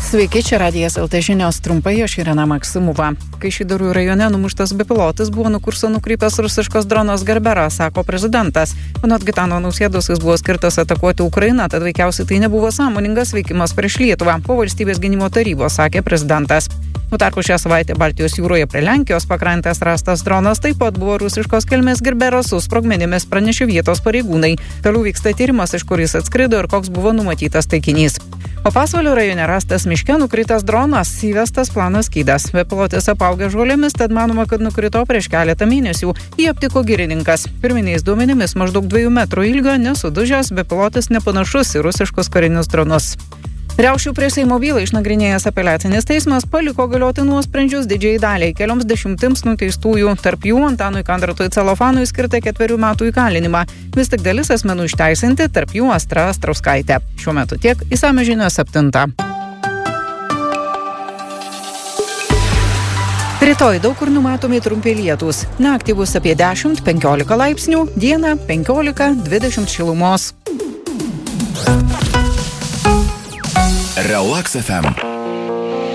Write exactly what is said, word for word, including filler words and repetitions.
Sveiki, čia Radijas L T žinios, trumpai aš Irena Maksimova. Kaišiadorių rajone numuštas bepilotis buvo nuo kurso nukrypęs rusiškas dronas Gerberas, sako prezidentas. Anot Gitano Nausėdos jis buvo skirtas atakuoti Ukrainą, tad veikiausiai tai nebuvo sąmoningas veikimas prieš Lietuvą. Po valstybės gynimo tarybos, sakė prezidentas. Tuo tarpu šią savaitę Baltijos jūroje prie Lenkijos pakrantės rastas dronas taip pat buvo rusiškos kilmės Gerberas su sprogmenimis, pranešė vietos pareigūnai. Toliau vyksta tyrimas, iš kur jis atskrido ir koks buvo numatytas taikinys. O Pasvalio rajone rastas miške nukritęs dronas, įvestas planas skydas. Bepilotis apaugęs žolėmis, tad manoma, kad nukrito prieš keletą mėnesių. Jį aptiko girininkas. Pirminiais duomenimis maždaug dviejų metrų ilgio, nesudužęs, bepilotis nepanašus į rusiškus karinius dronus. Riaušių prie Seimo bylą išnagrinėjęs apeliacinis teismas paliko galioti nuosprendžius didžiai daliai kelioms dešimtims nuteistųjų, tarp jų Antanui Kandratui Celofanui skirta ketverių metų įkalinimą. Vis tik dalis asmenų išteisinti, tarp jų Astra Astrauskaitė. Šiuo metu tiek, išsamios žinios septintą. Rytoj daug kur numatomi trumpi lietūs. Naktį bus apie dešimt penkiolika laipsnių, dieną penkiolika dvidešimt šilumos. Relax F M.